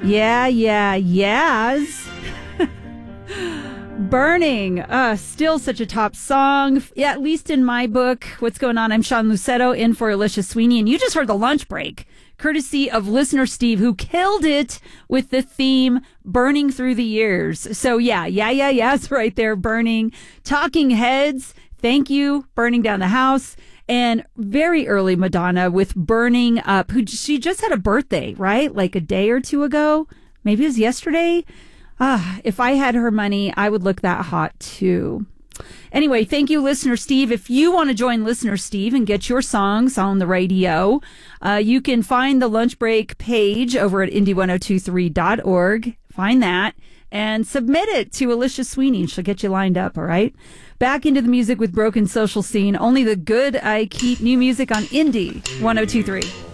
Yes. Burning. Still such a top song. Yeah, at least in my book. What's going on? I'm Sean Lucetto in for Alicia Sweeney. And you just heard the lunch break, courtesy of listener Steve, who killed it with the theme Burning Through the Years. So yes, right there. Burning. Talking Heads. Thank you. Burning Down the House. And very early Madonna with Burning Up, who she just had a birthday, right? Like a day or two ago. Maybe it was yesterday. If I had her money, I would look that hot too. Anyway, thank you, Listener Steve. If you want to join Listener Steve and get your songs on the radio, you can find the lunch break page over at indie1023.org. Find that and submit it to Alicia Sweeney. She'll get you lined up, all right? Back into the music with Broken Social Scene. Only the good I keep. New music on Indie 1023.